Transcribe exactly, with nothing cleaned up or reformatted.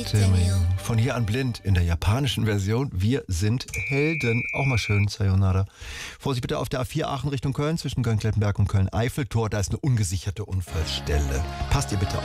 Von hier an blind in der japanischen Version. Wir sind Helden. Auch mal schön, Sayonara. Vorsicht bitte auf der A vier Aachen Richtung Köln, zwischen Köln-Klettenberg und Köln-Eiffeltor. Da ist eine ungesicherte Unfallstelle. Passt ihr bitte auf.